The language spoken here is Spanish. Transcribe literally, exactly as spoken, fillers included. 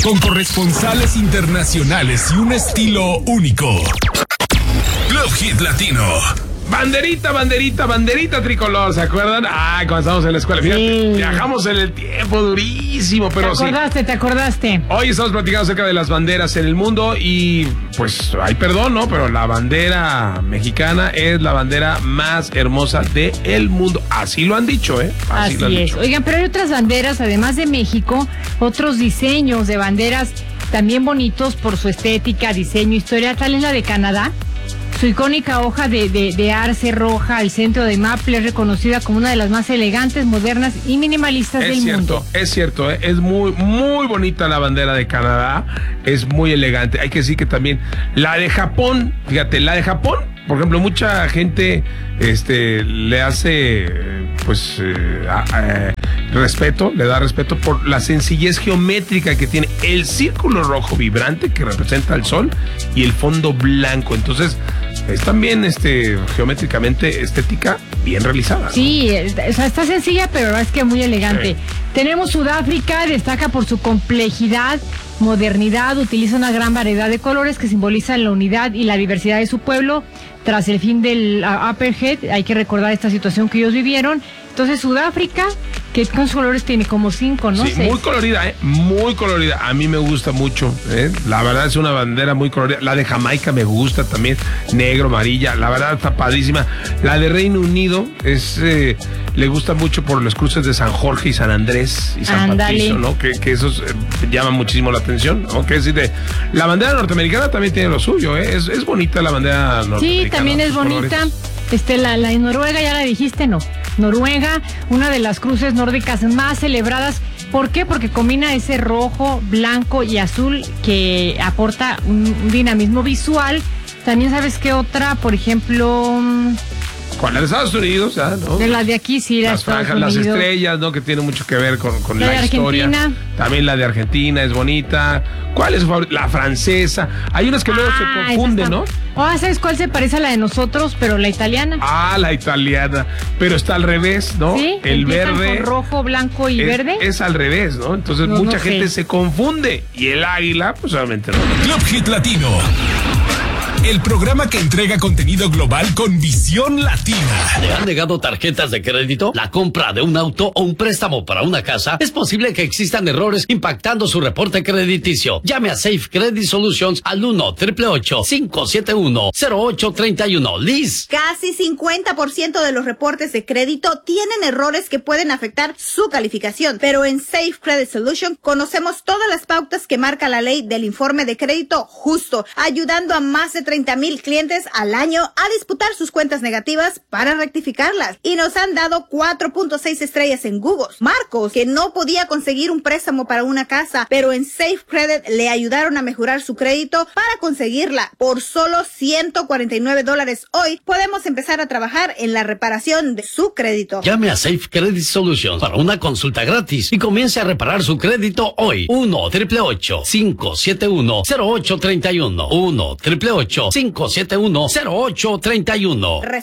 Con corresponsales internacionales y un estilo único. Club Hit Latino. Banderita, banderita, banderita tricolor, ¿se acuerdan? Ay, cuando estábamos en la escuela, fíjate, sí. Viajamos en el tiempo durísimo, pero ¿Te acordaste, sí. te acordaste? Hoy estamos platicando acerca de las banderas en el mundo y, pues, hay perdón, ¿no? Pero la bandera mexicana es la bandera más hermosa del mundo. Así lo han dicho, ¿eh? Así, Así lo han es. Dicho. Oigan, pero hay otras banderas, además de México, otros diseños de banderas también bonitos por su estética, diseño, historia. Tal es la de Canadá. Su icónica hoja de, de, de arce roja al centro de maple es reconocida como una de las más elegantes, modernas y minimalistas es del cierto, mundo. Es cierto, ¿eh? Es muy, muy bonita la bandera de Canadá, es muy elegante. Hay que decir que también la de Japón, fíjate, la de Japón, por ejemplo, mucha gente este, le hace, pues, eh, eh, respeto, le da respeto por la sencillez geométrica que tiene el círculo rojo vibrante que representa el sol y el fondo blanco. Entonces, es también este geométricamente estética bien realizada, ¿no? Sí, o sea, está sencilla, pero es que muy elegante. Sí. Tenemos Sudáfrica, destaca por su complejidad, modernidad, utiliza una gran variedad de colores que simbolizan la unidad y la diversidad de su pueblo. Tras el fin del apartheid, hay que recordar esta situación que ellos vivieron. Entonces, Sudáfrica, que con colores tiene como cinco, ¿no? Sí, Seis. Muy colorida, ¿eh? Muy colorida. A mí me gusta mucho, ¿eh? La verdad es una bandera muy colorida. La de Jamaica me gusta también, negro, amarilla. La verdad está padrísima. La de Reino Unido es, eh, le gusta mucho por los cruces de San Jorge y San Andrés y San Andale. Patricio, ¿no? Que, que esos eh, llaman muchísimo la atención, ¿no? Que es decir, de, la bandera norteamericana también tiene lo suyo, ¿eh? Es, es bonita la bandera norteamericana. Sí, también es bonita. Colores. Este, la, la de Noruega, ya la dijiste, ¿no? Noruega, una de las cruces nórdicas más celebradas. ¿Por qué? Porque combina ese rojo, blanco y azul que aporta un, un dinamismo visual. También, ¿sabes qué otra? Por ejemplo... Con la de Estados Unidos, ¿ah? ¿no? De la de aquí, sí, la las Estados franjas, Unidos. Las estrellas, ¿no? Que tiene mucho que ver con, con la, la de historia. Argentina. También la de Argentina es bonita. ¿Cuál es su favorita? La francesa. Hay unas que luego ah, se confunden, ¿no? Oh, ¿sabes cuál se parece a la de nosotros, pero la italiana? Ah, la italiana. Pero está al revés, ¿no? Sí, el verde. Con rojo, blanco y es, verde. Es al revés, ¿no? Entonces no, mucha no gente se confunde. Y el águila, pues obviamente no. Club Hit Latino. El programa que entrega contenido global con visión latina. ¿Le han negado tarjetas de crédito? ¿La compra de un auto o un préstamo para una casa? Es posible que existan errores impactando su reporte crediticio. Llame a Safe Credit Solutions al uno, ocho ocho ocho, cinco siete uno, cero ocho tres uno. Liz. Casi cincuenta por ciento de los reportes de crédito tienen errores que pueden afectar su calificación. Pero en Safe Credit Solutions conocemos todas las pautas que marca la ley del informe de crédito justo, ayudando a más de treinta mil clientes al año a disputar sus cuentas negativas para rectificarlas. Y nos han dado cuatro punto seis estrellas en Google. Marcos, que no podía conseguir un préstamo para una casa, pero en Safe Credit le ayudaron a mejorar su crédito para conseguirla. Por solo ciento cuarenta y nueve dólares hoy, podemos empezar a trabajar en la reparación de su crédito. Llame a Safe Credit Solutions para una consulta gratis y comience a reparar su crédito hoy. uno, ocho ocho ocho, cinco siete uno, cero ocho tres uno. uno, ocho ocho ocho, cinco siete uno, cero ocho tres uno.